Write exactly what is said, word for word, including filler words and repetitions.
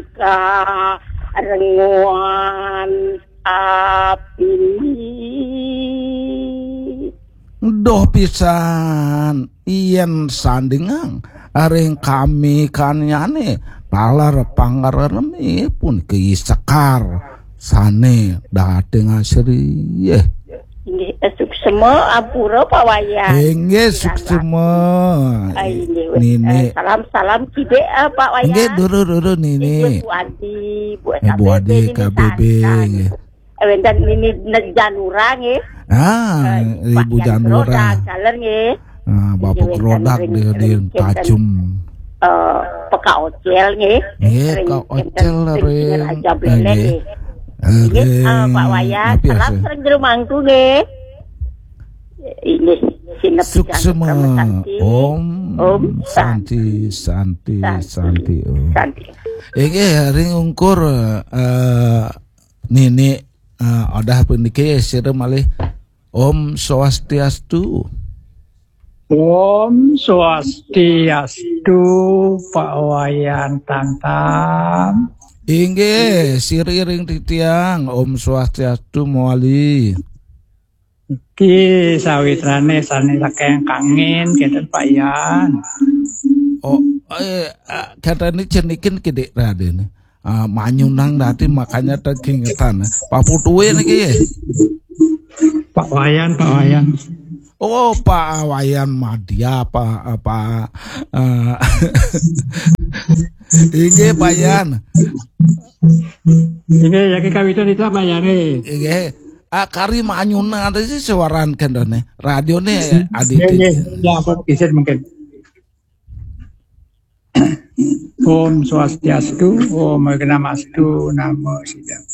karenguan api doh pisan yen sandingang aring kami kanyane palar pangaremi pun keisekar sane dateng asri ye ini suksema apura pawayan inggih suksema nini salam-salam kide Pak Wayan inggih duru-duru nini Bu Adi Bu Bu Adi K B B dan ini Janura nggih ah Ibu Janura jalan nggih ah Bapak Rodak di di Pacum eh Peka Ocel nggih nggih Kak Ocel ring nggih nggih Pak Wayan salam sering di rumahku nggih ini suksema Om Om Santi Santi Santi Om inggih ring ungkur eh nini Uh, udah pendike sire malih Om Swastiastu. Om Swastiastu Pak Wayan Tantam. Inggih siriring titiang Om Swastiastu moali. Iki sawitrane sane saking kangen kenten Pak Yan. Oh eh katane cenikin kidek Raden. Uh, manyunang dati makanya terkingetan Pak Putuwe niki ya Pak Wayan Pak Wayan oh Pak Wayan Madya Pak apa uh, inggih Pak Yan inggih ya kawitan itu Pak Yan inggih ah kari manyunang ada sih suaran kendone radione adik ya Pak izin mungkin Om Swastiastu, Om Namastu, Namo Siddhaya.